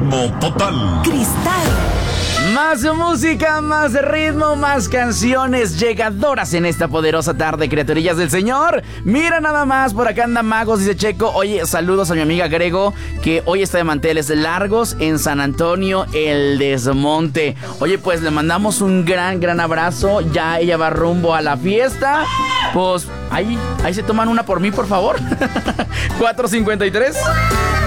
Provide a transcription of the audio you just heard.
ritmo total. Cristal. Más música, más ritmo, más canciones llegadoras en esta poderosa tarde, criaturillas del Señor. Mira nada más, por acá anda Magos, dice Checo. Oye, saludos a mi amiga Grego, que hoy está de manteles largos en San Antonio, el Desmonte. Oye, pues le mandamos un gran abrazo. Ya ella va rumbo a la fiesta. Pues ahí se toman una por mí, por favor. 4:53.